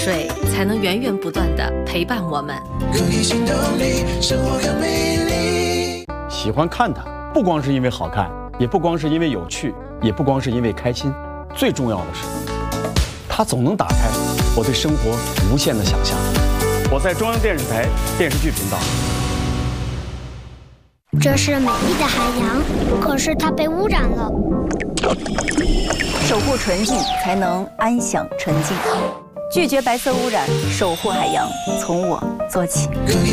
水才能源源不断地陪伴我们。 喜欢看它，不光是因为好看，也不光是因为有趣，也不光是因为开心，最重要的是，它总能打开我对生活无限的想象。我在中央电视台电视剧频道。 这是美丽的海洋，可是它被污染了。 守护纯净，才能安享沉静。拒绝白色污染，守护海洋，从我做起。